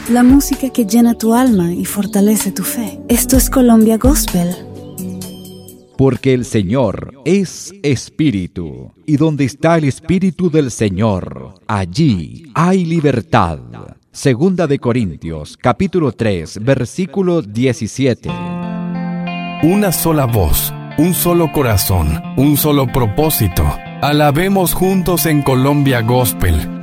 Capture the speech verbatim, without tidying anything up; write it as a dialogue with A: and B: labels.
A: la música que llena tu alma y fortalece tu fe. Esto es Colombia Gospel.
B: Porque el Señor es Espíritu, y donde está el Espíritu del Señor, allí hay libertad. Segunda de Corintios, capítulo tres, versículo diecisiete.
C: Una sola voz, un solo corazón, un solo propósito. Alabemos juntos en Colombia Gospel.